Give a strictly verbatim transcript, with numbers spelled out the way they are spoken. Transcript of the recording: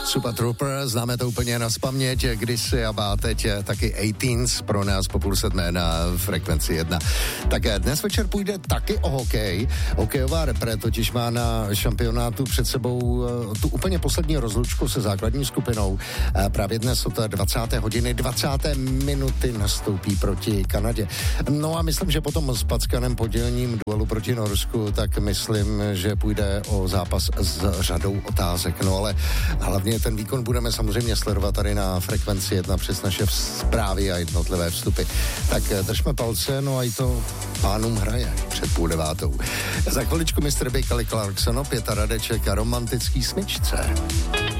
Super Trooper, známe to úplně nazpaměť, kdysi a teď taky eighteens pro nás po půl sedmé na Frekvenci jedna. Tak dnes večer půjde taky o hokej. Hokejová repre totiž má na šampionátu před sebou tu úplně poslední rozlučku se základní skupinou. Právě dnes od dvacáté hodiny dvacáté minuty nastoupí proti Kanadě. No a myslím, že potom s packanem podělním duelu proti Norsku, tak myslím, že půjde o zápas s řadou otázek. No ale hlavně ten výkon budeme samozřejmě sledovat tady na Frekvenci jedna přes naše zprávy a jednotlivé vstupy. Tak držme palce, no a i to pánům hraje před půl devátou. Za chviličku mistr Big, Kelly Clarkson, opět a Radeček a romantický smyčce.